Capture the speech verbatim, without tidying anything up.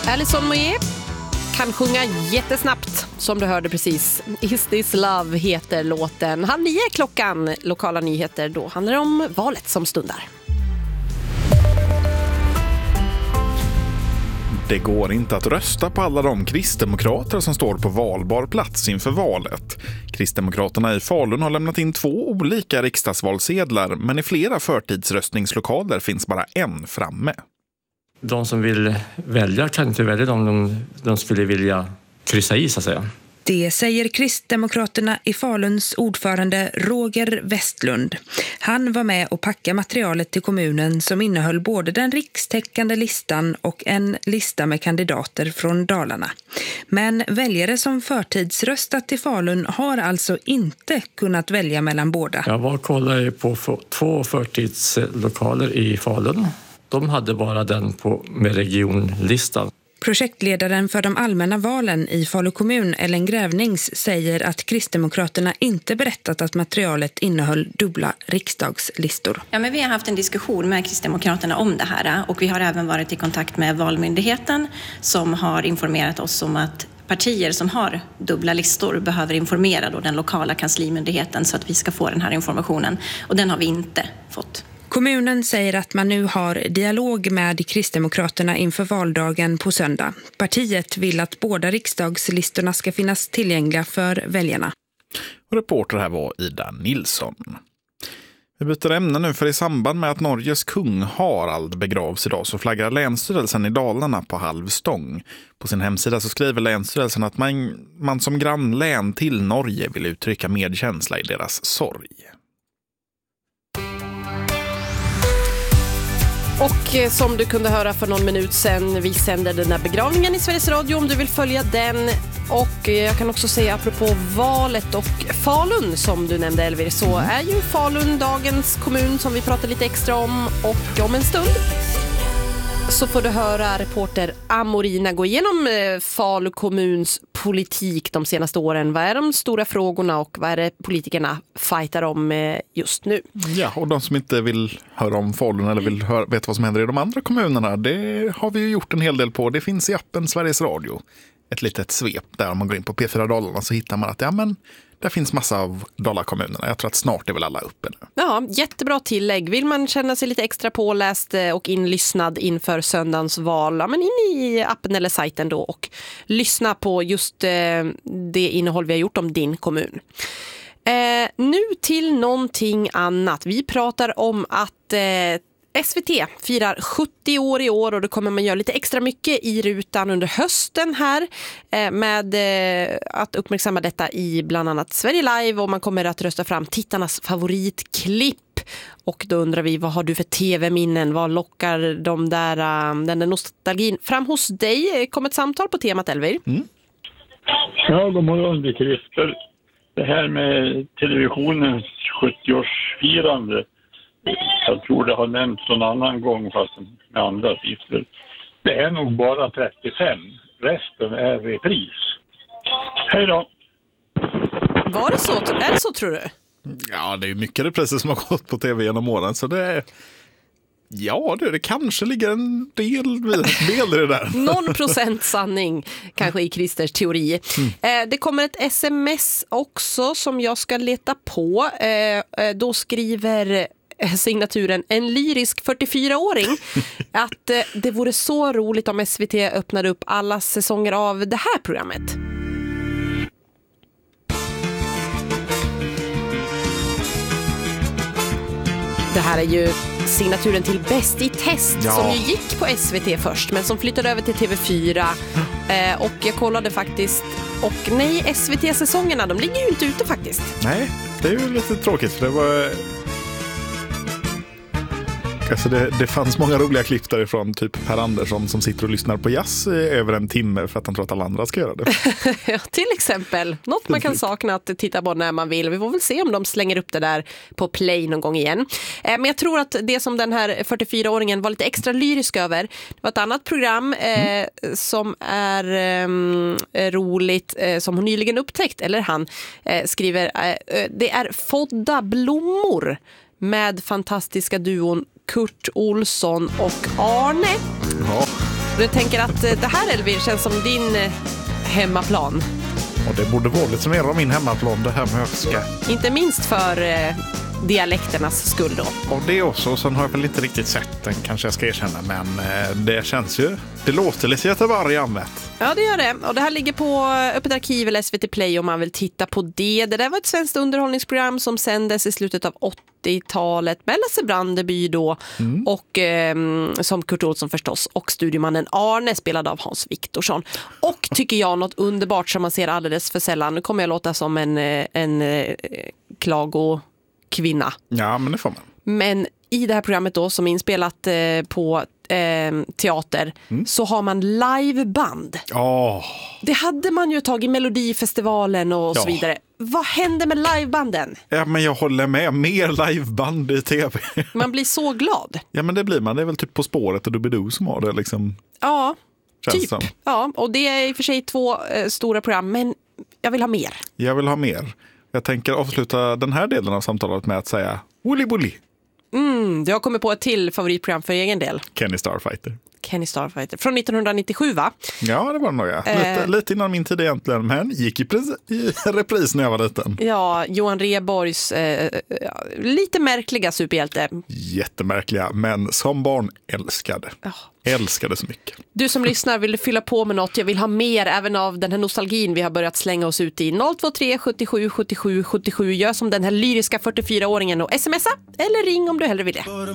Alison Moyet kan sjunga jättesnabbt, som du hörde precis. Is This Love heter låten. Halv nio klockan, lokala nyheter. Då handlar det om valet som stundar. Det går inte att rösta på alla de kristdemokrater som står på valbar plats inför valet. Kristdemokraterna i Falun har lämnat in två olika riksdagsvalsedlar, men i flera förtidsröstningslokaler finns bara en framme. De som vill välja kan inte välja dem de, de skulle vilja kryssa i, så att säga. Det säger Kristdemokraterna i Faluns ordförande Roger Westlund. Han var med och packade materialet till kommunen som innehöll både den rikstäckande listan och en lista med kandidater från Dalarna. Men väljare som förtidsröstat i Falun har alltså inte kunnat välja mellan båda. Jag var och kollade på två förtidslokaler i Falun. De hade bara den på, med regionlistan. Projektledaren för de allmänna valen i Falu kommun, Ellen Grävnings, säger att Kristdemokraterna inte berättat att materialet innehöll dubbla riksdagslistor. Ja, men vi har haft en diskussion med Kristdemokraterna om det här, och vi har även varit i kontakt med Valmyndigheten som har informerat oss om att partier som har dubbla listor behöver informera då den lokala kanslimyndigheten så att vi ska få den här informationen, och den har vi inte fått. Kommunen säger att man nu har dialog med Kristdemokraterna inför valdagen på söndag. Partiet vill att båda riksdagslistorna ska finnas tillgängliga för väljarna. Och reporter här var Ida Nilsson. Vi byter ämne nu, för i samband med att Norges kung Harald begravs idag så flaggar Länsstyrelsen i Dalarna på halv stång. På sin hemsida så skriver Länsstyrelsen att man, man som grannlän till Norge vill uttrycka medkänsla i deras sorg. Och som du kunde höra för någon minut sedan, vi sänder den här begravningen i Sveriges Radio om du vill följa den. Och jag kan också säga apropå valet och Falun som du nämnde, Elvir, så är ju Falun dagens kommun som vi pratar lite extra om. Och om en stund så får du höra reporter Amorina gå igenom Falu kommuns politik de senaste åren. Vad är de stora frågorna och vad är det politikerna fightar om just nu? Ja, och de som inte vill höra om Falun eller vill höra, veta vad som händer i de andra kommunerna, det har vi ju gjort en hel del på. Det finns i appen Sveriges Radio. Ett litet svep där om man går in på P fyra Dalarna så hittar man att ja, men där finns massa av Dalakommunerna. Jag tror att snart är väl alla uppe nu. Ja, jättebra tillägg. Vill man känna sig lite extra påläst och inlyssnad inför söndagens val, ja, men in i appen eller sajten då och lyssna på just eh, det innehåll vi har gjort om din kommun. Eh, nu till någonting annat. Vi pratar om att eh, S V T firar sjuttio år i år och då kommer man göra lite extra mycket i rutan under hösten här eh, med eh, att uppmärksamma detta i bland annat Sverige Live, och man kommer att rösta fram tittarnas favoritklipp. Och då undrar vi, vad har du för tv-minnen? Vad lockar de där, um, den där nostalgin fram hos dig? Kom ett samtal på temat, Elvir. Mm. Ja, god morgon, det är Christer. Det här med televisionens sjuttio-årsfirande, jag tror det har nämnts någon annan gång fast med andra siffror. Det är nog bara trettiofem. Resten är repris. Hej då! Var det så? Är det så, tror du? Ja, det är mycket repriser som har gått på tv genom åren, så det är... Ja, det, det kanske ligger en del, del i det där. Någon procent sanning kanske i Christers teori. Mm. Eh, det kommer ett sms också som jag ska leta på. Eh, då skriver signaturen en lyrisk fyrtiofyraåring att eh, det vore så roligt om S V T öppnade upp alla säsonger av det här programmet. Det här är ju signaturen till Bäst i test, ja, som ju gick på S V T först men som flyttade över till T V fyra. Eh, och jag kollade faktiskt, och nej, S V T-säsongerna, de ligger ju inte ute faktiskt. Nej, det är ju lite tråkigt för det var... Alltså det, det fanns många roliga klipp därifrån, typ Per Andersson som sitter och lyssnar på jazz över en timme för att han tror att alla andra ska göra det. Ja, till exempel. Något man kan sakna att titta på när man vill. Vi får väl se om de slänger upp det där på play någon gång igen. Eh, men jag tror att det som den här fyrtiofyraåringen var lite extra lyrisk över, det var ett annat program eh, mm. som är eh, roligt, eh, som hon nyligen upptäckt, eller han eh, skriver, eh, det är Fodda blommor med fantastiska duon Kurt Olsson och Arne. Ja. Du tänker att eh, det här, Elvir, känns som din eh, hemmaplan. Och det borde vara lite mer av min hemmaplan, det här med öska. Inte minst för eh, dialekternas skull då. Och det också, sen har jag väl inte riktigt sett den, kanske jag ska erkänna. Men eh, det känns ju, det låter lite Göteborg använt. Ja, det gör det. Och det här ligger på Öppet arkiv eller S V T Play om man vill titta på det. Det där var ett svenskt underhållningsprogram som sändes i slutet av åttiotalet med Lasse Brandeby då mm. och eh, som Kurt Olsson förstås, och studiomannen Arne spelad av Hans Viktorsson. Och tycker jag något underbart som man ser alldeles för sällan. Nu kommer jag låta som en, en, en klagokvinna. Ja, men det får man. Men i det här programmet då som är inspelat eh, på eh, teater mm. så har man liveband. Oh. Det hade man ju tagit i Melodifestivalen och ja. så vidare. Vad händer med livebanden? Ja, men jag håller med. Mer liveband i tv. Man blir så glad. Ja, men det blir man. Det är väl typ På spåret och Doobidoo som har det liksom. Ja, Känns typ. Som. Ja, och det är i och för sig två eh, stora program, men jag vill ha mer. Jag vill ha mer. Jag tänker avsluta den här delen av samtalet med att säga Woolly Woolly. Mm, jag kommer på ett till favoritprogram för egen del. Kenny Starfighter. Kenny Starfighter. Från nittonhundranittiosju, va? Ja, det var det nog. Ja. Eh. Lite, lite innan min tid egentligen, men gick i, pres- i repris när jag var liten. Ja, Johan Rheborgs eh, lite märkliga superhjälte. Jättemärkliga, men som barn älskade. Oh. Älskade så mycket. Du som lyssnar, vill du fylla på med något? Jag vill ha mer även av den här nostalgin vi har börjat slänga oss ut i. noll två tre sjuttiosju sjuttiosju sjuttiosju. Gör som den här lyriska fyrtiofyraåringen och smsa eller ring om du hellre vill det.